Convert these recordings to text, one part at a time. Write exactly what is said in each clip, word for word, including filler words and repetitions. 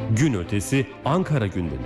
Gün ötesi Ankara gündemi.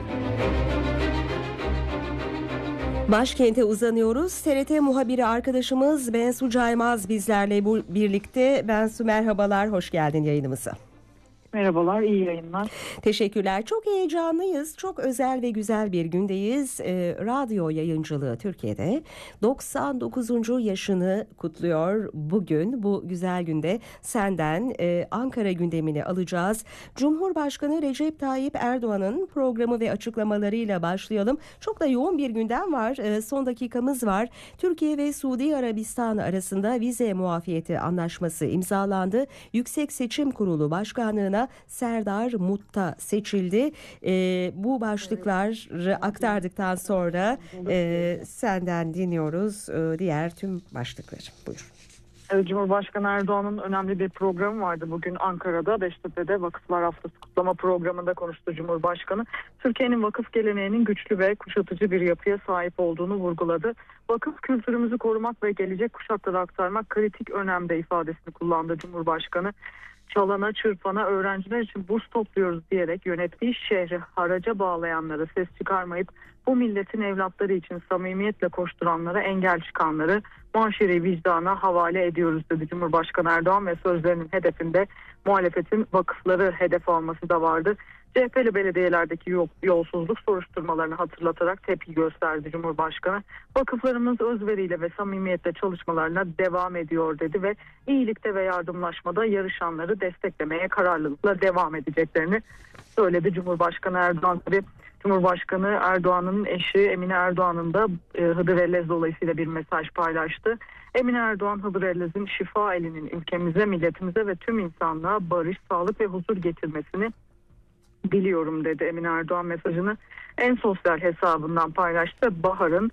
Başkente uzanıyoruz. T R T muhabiri arkadaşımız Bensu Caymaz bizlerle bu birlikte. Bensu merhabalar, hoş geldin yayınımıza. Merhabalar, iyi yayınlar. Teşekkürler. Çok heyecanlıyız. Çok özel ve güzel bir gündeyiz. E, radyo yayıncılığı Türkiye'de doksan dokuzuncu yaşını kutluyor bugün. Bu güzel günde senden e, Ankara gündemini alacağız. Cumhurbaşkanı Recep Tayyip Erdoğan'ın programı ve açıklamalarıyla başlayalım. Çok da yoğun bir gündem var. E, son dakikamız var. Türkiye ve Suudi Arabistan arasında vize muafiyeti anlaşması imzalandı. Yüksek Seçim Kurulu Başkanlığı'na Serdar Mutta seçildi. E, bu başlıkları aktardıktan sonra e, senden dinliyoruz e, diğer tüm başlıkları. Buyur. Cumhurbaşkanı Erdoğan'ın önemli bir programı vardı bugün Ankara'da, Beştepe'de Vakıflar Haftası kutlama programında konuştu Cumhurbaşkanı. Türkiye'nin vakıf geleneğinin güçlü ve kuşatıcı bir yapıya sahip olduğunu vurguladı. Vakıf kültürümüzü korumak ve gelecek kuşaklara aktarmak kritik önemde ifadesini kullandı Cumhurbaşkanı. Çalana, çırpana, öğrenciler için burs topluyoruz diyerek yönettiği şehri haraca bağlayanlara ses çıkarmayıp bu milletin evlatları için samimiyetle koşturanlara, engel çıkanları muhaşere vicdana havale ediyoruz dedi Cumhurbaşkanı Erdoğan ve sözlerinin hedefinde muhalefetin vakıfları hedef alması da vardı. C H P'li belediyelerdeki yolsuzluk soruşturmalarını hatırlatarak tepki gösterdi Cumhurbaşkanı. Vakıflarımız özveriyle ve samimiyetle çalışmalarına devam ediyor dedi ve iyilikte ve yardımlaşmada yarışanları desteklemeye kararlılıkla devam edeceklerini söyledi Cumhurbaşkanı Erdoğan. Tabii Cumhurbaşkanı Erdoğan'ın eşi Emine Erdoğan'ın da e, Hıdır Ellez dolayısıyla bir mesaj paylaştı. Emine Erdoğan, Hıdır Ellez'in şifa elinin ülkemize, milletimize ve tüm insanlığa barış, sağlık ve huzur getirmesini biliyorum dedi. Emine Erdoğan mesajını en sosyal hesabından paylaştı. Bahar'ın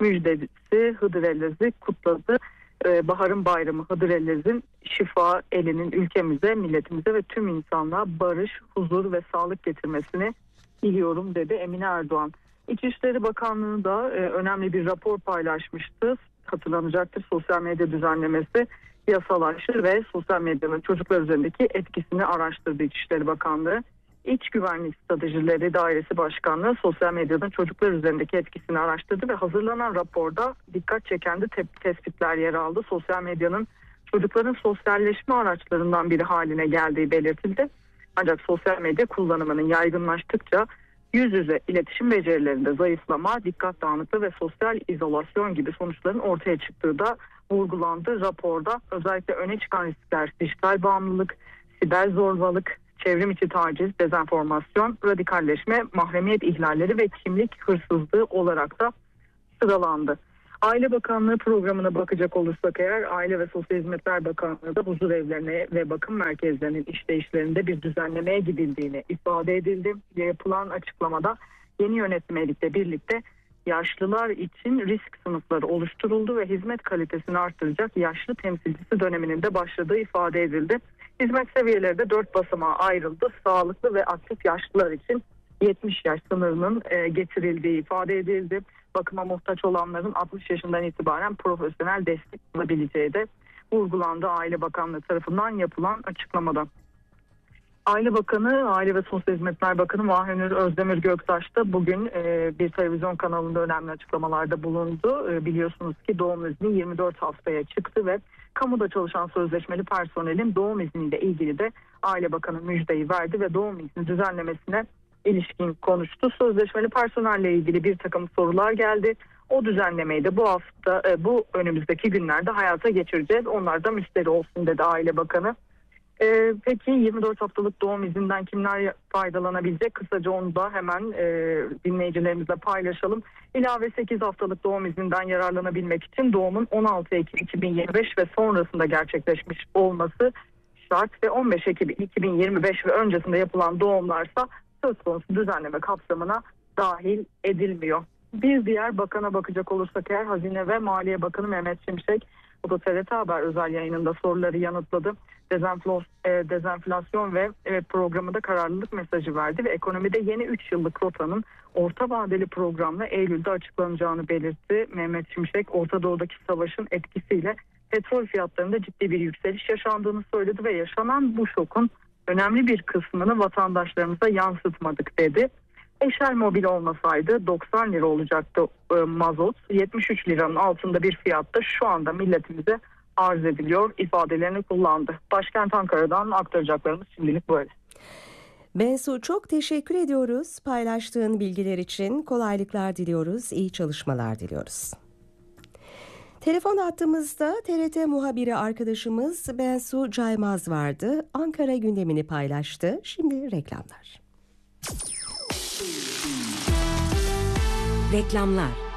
müjdesi Hıdır Ellez'i kutladı. Ee, Bahar'ın bayramı Hıdır Ellez'in şifa elinin ülkemize, milletimize ve tüm insanlığa barış, huzur ve sağlık getirmesini biliyorum dedi Emine Erdoğan. İçişleri Bakanlığı da e, önemli bir rapor paylaşmıştı. Hatırlanacaktır, sosyal medya düzenlemesi yasalaştı ve sosyal medyanın çocuklar üzerindeki etkisini araştırdı İçişleri Bakanlığı. İç Güvenlik Stratejileri Dairesi Başkanlığı sosyal medyanın çocuklar üzerindeki etkisini araştırdı ve hazırlanan raporda dikkat çeken de te- tespitler yer aldı. Sosyal medyanın çocukların sosyalleşme araçlarından biri haline geldiği belirtildi. Ancak sosyal medya kullanımının yaygınlaştıkça yüz yüze iletişim becerilerinde zayıflama, dikkat dağınıklığı ve sosyal izolasyon gibi sonuçların ortaya çıktığı da vurgulandı raporda. Özellikle öne çıkan riskler dijital bağımlılık, siber zorbalık, çevrim içi taciz, dezenformasyon, radikalleşme, mahremiyet ihlalleri ve kimlik hırsızlığı olarak da sıralandı. Aile Bakanlığı programına bakacak olursak eğer, Aile ve Sosyal Hizmetler Bakanlığı da huzur evlerine ve bakım merkezlerinin işleyişlerinde bir düzenlemeye gidildiğini ifade edildi. Yapılan açıklamada yeni yönetmelikle birlikte yaşlılar için risk sınıfları oluşturuldu ve hizmet kalitesini arttıracak yaşlı temsilcisi döneminin de başladığı ifade edildi. Hizmet seviyeleri de dört basamağa ayrıldı. Sağlıklı ve aktif yaşlılar için yetmiş yaş sınırının e, getirildiği ifade edildi. Bakıma muhtaç olanların altmış yaşından itibaren profesyonel destek alabileceği de vurgulandı Aile Bakanlığı tarafından yapılan açıklamada. Aile Bakanı, Aile ve Sosyal Hizmetler Bakanı Mahir Özdemir Göktaş da bugün e, bir televizyon kanalında önemli açıklamalarda bulundu. E, biliyorsunuz ki doğum izni yirmi dört haftaya çıktı ve kamuda çalışan sözleşmeli personelin doğum izniyle ilgili de Aile Bakanı müjdeyi verdi ve doğum izni düzenlemesine ilişkin konuştu. Sözleşmeli personelle ilgili bir takım sorular geldi. O düzenlemeyi de bu hafta, e, bu önümüzdeki günlerde hayata geçireceğiz. Onlar da müşteri olsun dedi Aile Bakanı. Ee, peki yirmi dört haftalık doğum izninden kimler faydalanabilecek? Kısaca onu da hemen e, dinleyicilerimizle paylaşalım. İlave sekiz haftalık doğum izninden yararlanabilmek için doğumun on altı Ekim iki bin yirmi beş ve sonrasında gerçekleşmiş olması şart ve on beş Ekim iki bin yirmi beş ve öncesinde yapılan doğumlarsa söz konusu düzenleme kapsamına dahil edilmiyor. Bir diğer bakana bakacak olursak eğer, Hazine ve Maliye Bakanı Mehmet Şimşek, o da T R T Haber özel yayınında soruları yanıtladı. Dezenflasyon ve programında kararlılık mesajı verdi ve ekonomide yeni üç yıllık rotanın orta vadeli programla Eylül'de açıklanacağını belirtti. Mehmet Şimşek, Orta Doğu'daki savaşın etkisiyle petrol fiyatlarında ciddi bir yükseliş yaşandığını söyledi ve yaşanan bu şokun önemli bir kısmını vatandaşlarımıza yansıtmadık dedi. Eşel mobil olmasaydı doksan lira olacaktı e, mazot. yetmiş üç liranın altında bir fiyatta şu anda milletimize arz ediliyor ifadelerini kullandı. Başkent Ankara'dan aktaracaklarımız şimdilik böyle. Bensu, çok teşekkür ediyoruz paylaştığın bilgiler için. Kolaylıklar diliyoruz, iyi çalışmalar diliyoruz. Telefon hattımızda T R T muhabiri arkadaşımız Bensu Caymaz vardı. Ankara gündemini paylaştı. Şimdi reklamlar. Reklamlar.